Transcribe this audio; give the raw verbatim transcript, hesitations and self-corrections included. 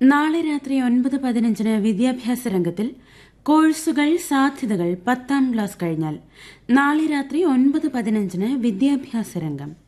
നാളെ രാത്രി ഒൻപത് പതിനഞ്ചിന് വിദ്യാഭ്യാസ രംഗത്തിൽ കോഴ്സുകൾ സാധ്യതകൾ പത്താം ക്ലാസ് കഴിഞ്ഞാൽ നാളെ രാത്രി ഒൻപത് പതിനഞ്ചിന് വിദ്യാഭ്യാസ രംഗം.